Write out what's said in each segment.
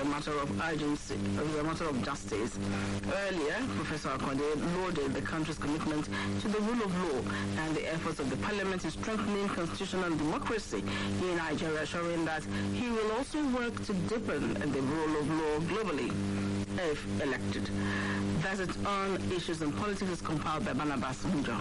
a matter of urgency, a matter of justice. Earlier, Professor Akonde lauded the country's commitment to the rule of law and the efforts of the parliament in strengthening constitutional democracy in Nigeria, assuring that he will also work to deepen the rule of law globally if elected. That's it on Issues and Politics is compiled by Barnabas Mujo.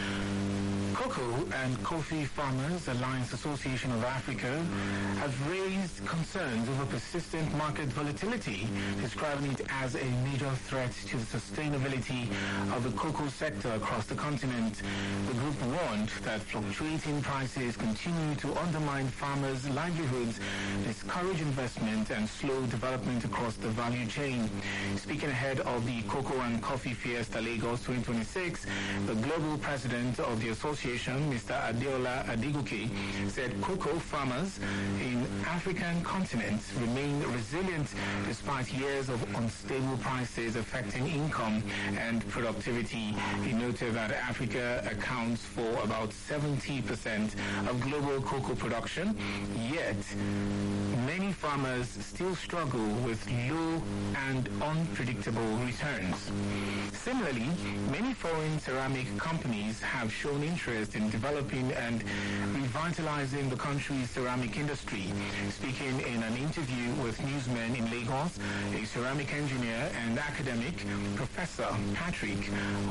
Cocoa and Coffee Farmers Alliance Association of Africa have raised concerns over persistent market volatility, describing it as a major threat to the sustainability of the cocoa sector across the continent. The group warned that fluctuating prices continue to undermine farmers' livelihoods, discourage investment, and slow development across the value chain. Speaking ahead of the Cocoa and Coffee Fiesta Lagos 2026, the global president of the association, Mr. Adeola Adigoke, said cocoa farmers in African continents remain resilient despite years of unstable prices affecting income and productivity. He noted that Africa accounts for about 70% of global cocoa production, yet many farmers still struggle with low and unpredictable returns. Similarly, many foreign ceramic companies have shown interest in developing and revitalizing the country's ceramic industry. Speaking in an interview with newsmen in Lagos, a ceramic engineer and academic, Professor Patrick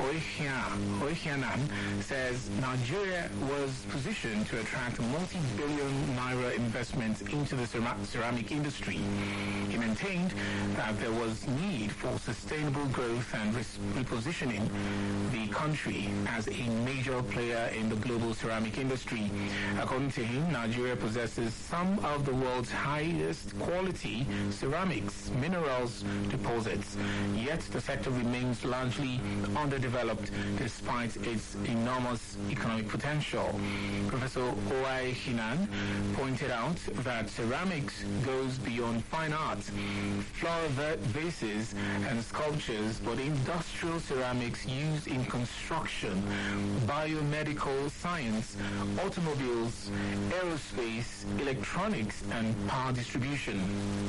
Oihianan, says Nigeria was positioned to attract multi-billion naira investments into the ceramic industry. He maintained that there was need for sustainable growth and repositioning the country as a major player in the global ceramic industry. According to him, Nigeria possesses some of the world's highest quality ceramics minerals deposits, yet the sector remains largely underdeveloped despite its enormous economic potential. Professor Oai Hinan pointed out that ceramics goes beyond fine art, flower vases and sculptures, but industrial ceramics used in construction, biomedical science, automobiles, aerospace, electronics, and power distribution.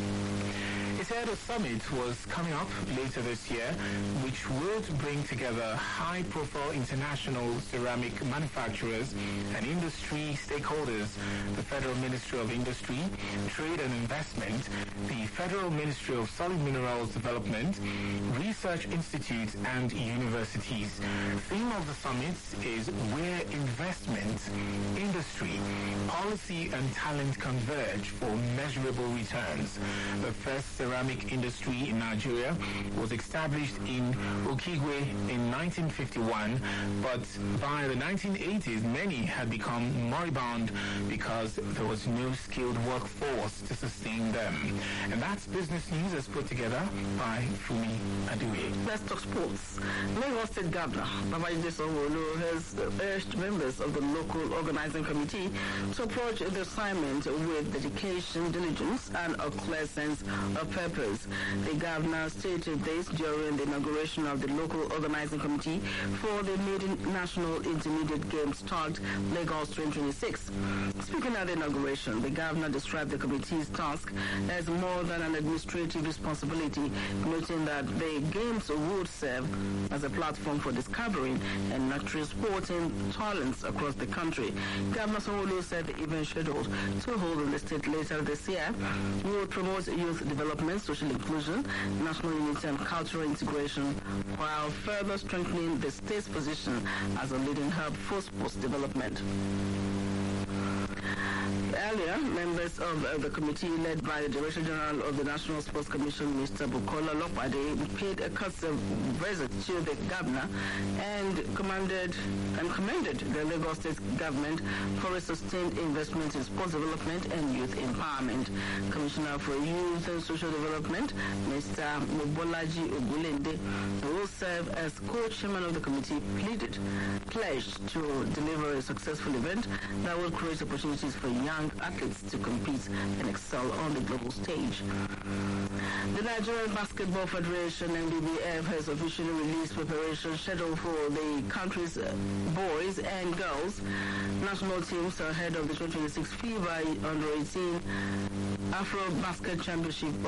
He said a summit was coming up later this year, which would bring together high-profile international ceramic manufacturers and industry stakeholders, the Federal Ministry of Industry, Trade and Investment, the Federal Ministry of Solid Minerals Development, research institutes, and universities. The theme of the summit is where investment, industry, policy, and talent converge for measurable returns. The first ceramic industry in Nigeria was established in Okigwe in 1951, but by the 1980s, many had become moribund because there was no skilled workforce to sustain them. And that's business news as put together by Fumi Aduye. Let's talk sports. Lagos State Governor Babajide Sanwo-Olu has urged members of the local organizing committee to approach the assignment with dedication, diligence, and a clear sense of purpose. The governor stated this during the inauguration of the local organizing committee for the maiden National Intermediate Games tagged Lagos 2026. Speaking at the inauguration, the governor described the committee's task as more than an administrative responsibility, noting that the games would serve as a platform for discovering and nurturing sporting talents across the country. Governor Sanwo-Olu said the event scheduled to hold in the state later this year would promote youth development, social inclusion, national unity, and cultural integration, while further strengthening the state's position as a leading hub for sports development. Earlier, members of the committee led by the Director General of the National Sports Commission, Mr. Bukola Lopade, paid a courtesy visit to the governor and commended the Lagos State government for a sustained investment in sports development and youth empowerment. Commissioner for Youth and Social Development, Mr. Mobolaji Ogulende, who will serve as co-chairman of the committee, pledged to deliver a successful event that will create opportunities for young athletes to compete and excel on the global stage. The Nigerian Basketball Federation, NBBF, has officially released preparation schedule for the country's boys and girls national teams ahead of the 2026 FIBA Under-18 Afro Basket Championship